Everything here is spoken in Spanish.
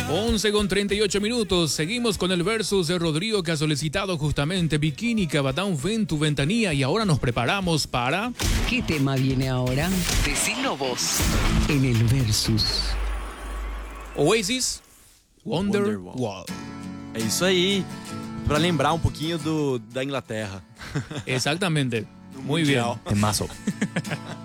11:38. Seguimos con el versus de Rodrigo, que ha solicitado justamente Bikini, Cabadán, Ven, Tu Ventanilla, y ahora nos preparamos para... ¿Qué tema viene ahora? Decilo vos. En el versus. Oasis, Wonderwall. É isso aí, pra lembrar um pouquinho da Inglaterra. Exactamente. Muy bien. Temazo.